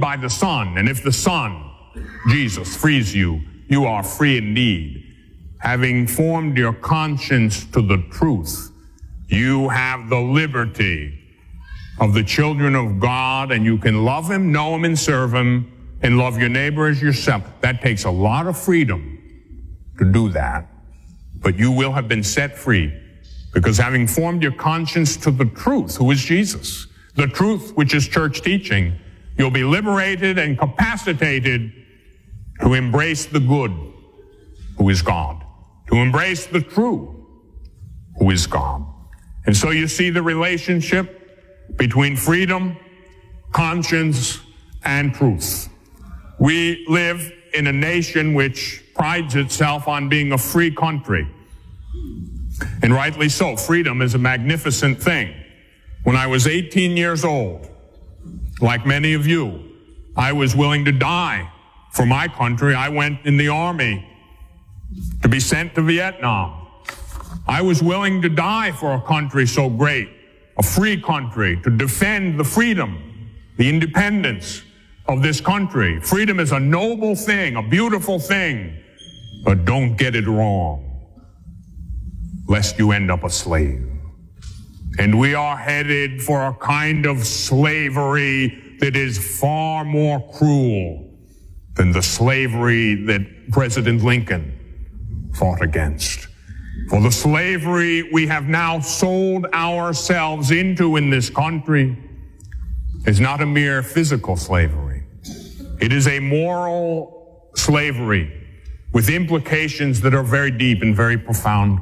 by the Son. And if the Son, Jesus, frees you, you are free indeed. Having formed your conscience to the truth, you have the liberty of the children of God, and you can love Him, know Him, and serve Him, and love your neighbor as yourself. That takes a lot of freedom to do that. But you will have been set free, because having formed your conscience to the truth, who is Jesus, the truth which is church teaching, you'll be liberated and capacitated to embrace the good, who is God, to embrace the true, who is God. And so you see the relationship between freedom, conscience, and truth. We live in a nation which prides itself on being a free country. And rightly so. Freedom is a magnificent thing. When I was 18 years old, like many of you, I was willing to die for my country. I went in the army to be sent to Vietnam. I was willing to die for a country so great, a free country, to defend the freedom, the independence of this country. Freedom is a noble thing, a beautiful thing, but don't get it wrong, lest you end up a slave. And we are headed for a kind of slavery that is far more cruel than the slavery that President Lincoln fought against. For the slavery we have now sold ourselves into in this country is not a mere physical slavery. It is a moral slavery with implications that are very deep and very profound.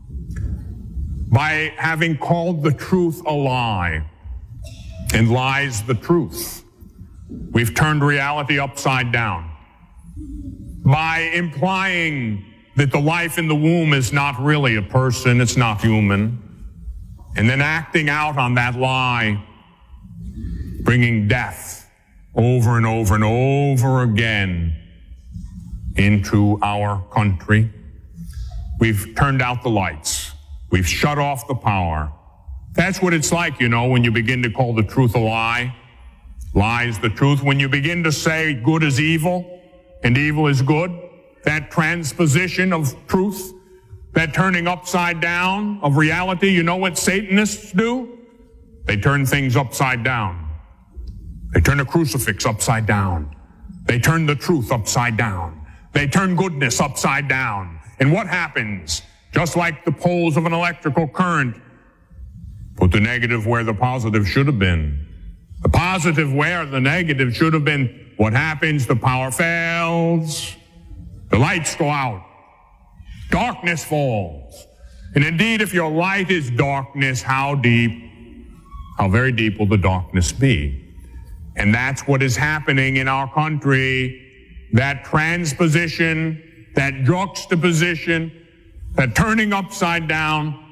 By having called the truth a lie and lies the truth, we've turned reality upside down. By implying that the life in the womb is not really a person, it's not human, and then acting out on that lie, bringing death over and over and over again into our country. We've turned out the lights. We've shut off the power. That's what it's like, you know, when you begin to call the truth a lie. Lie is the truth. When you begin to say good is evil and evil is good, that transposition of truth, that turning upside down of reality, you know what Satanists do? They turn things upside down. They turn a crucifix upside down. They turn the truth upside down. They turn goodness upside down. And what happens? Just like the poles of an electrical current, put the negative where the positive should have been. The positive where the negative should have been. What happens? The power fails. The lights go out. Darkness falls. And indeed, if your light is darkness, how very deep will the darkness be? And that's what is happening in our country. That transposition, that juxtaposition, that turning upside down,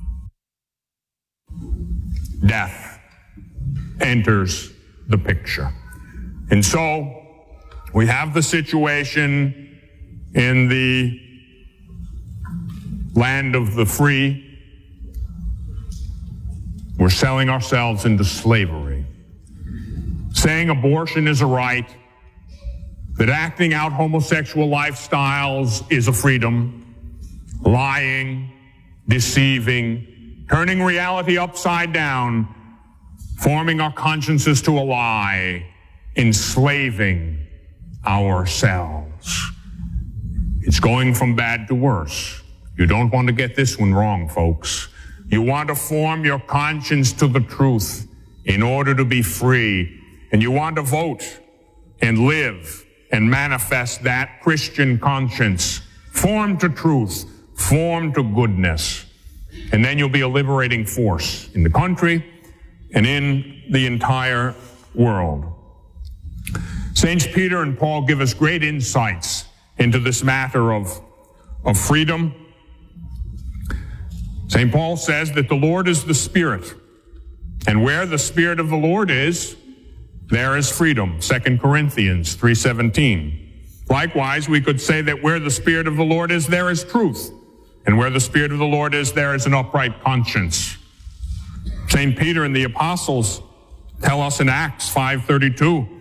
death enters the picture. And so we have the situation in the land of the free. We're selling ourselves into slavery. Saying abortion is a right, that acting out homosexual lifestyles is a freedom, lying, deceiving, turning reality upside down, forming our consciences to a lie, enslaving ourselves. It's going from bad to worse. You don't want to get this one wrong, folks. You want to form your conscience to the truth in order to be free. And you want to vote and live and manifest that Christian conscience, formed to truth, formed to goodness. And then you'll be a liberating force in the country and in the entire world. Saints Peter and Paul give us great insights into this matter of freedom. St. Paul says that the Lord is the Spirit, and where the Spirit of the Lord is, there is freedom. 2 Corinthians 3:17. Likewise, we could say that where the Spirit of the Lord is, there is truth. And where the Spirit of the Lord is, there is an upright conscience. St. Peter and the apostles tell us in Acts 5:32